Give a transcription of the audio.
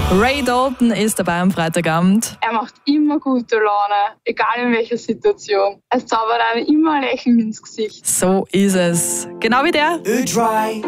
Ray Dalton ist dabei am Freitagabend. Er macht immer gute Laune, egal in welcher Situation. Er zaubert einem immer ein Lächeln ins Gesicht. So ist es. Genau wie der.